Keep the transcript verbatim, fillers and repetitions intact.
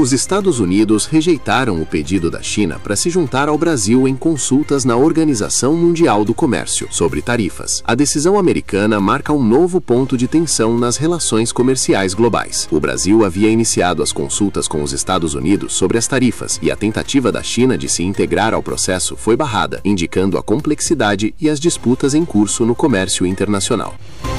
Os Estados Unidos rejeitaram o pedido da China para se juntar ao Brasil em consultas na Organização Mundial do Comércio sobre tarifas. A decisão americana marca um novo ponto de tensão nas relações comerciais globais. O Brasil havia iniciado as consultas com os Estados Unidos sobre as tarifas e a tentativa da China de se integrar ao processo foi barrada, indicando a complexidade e as disputas em curso no comércio internacional.